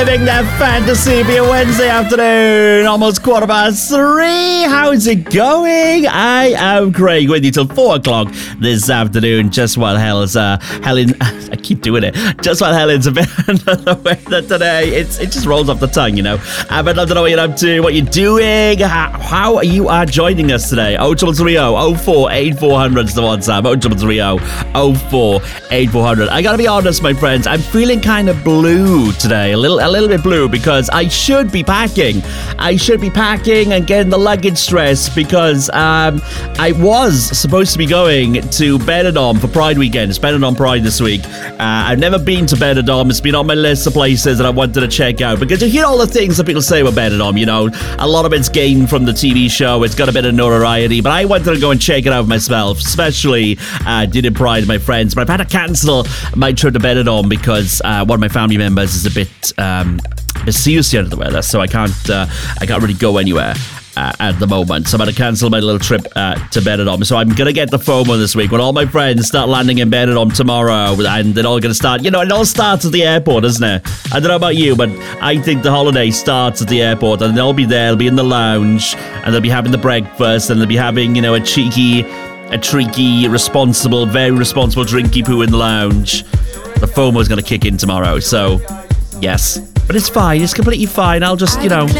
Living that fantasy for your Wednesday afternoon, almost 3:15. How's it going? I am Craig with you till 4 o'clock this afternoon, just while Helen's I keep doing it, just while Helen's a bit under the weather today. It just rolls off the tongue, you know. But I don't know what you're up to, what you're doing, how you are joining us today. 03330 04 8400 is the WhatsApp. 03330 04 8400. I gotta be honest, my friends, I'm feeling kind of blue today, a little bit blue, because I should be packing and getting the luggage stressed, because I was supposed to be going to Benidorm for Pride weekend. It's Benidorm Pride this week. I've never been to Benidorm. It's been on my list of places that I wanted to check out, because you hear all the things that people say about Benidorm, you know, a lot of it's gained from the TV show. It's got a bit of notoriety, but I wanted to go and check it out myself, especially during Pride, my friends. But I've had to cancel my trip to Benidorm because one of my family members is a bit seriously under the weather, so I can't really go anywhere at the moment. So I'm going to cancel my little trip to Benidorm. So I'm going to get the FOMO this week when all my friends start landing in Benidorm tomorrow, and they're all going to start, you know, it all starts at the airport, doesn't it? I don't know about you, but I think the holiday starts at the airport, and they'll be there, they'll be in the lounge, and they'll be having the breakfast, and they'll be having, you know, a tricky, responsible, very responsible drinky poo in the lounge. The FOMO is going to kick in tomorrow, so yes. But it's fine, it's completely fine. I'll just, you know,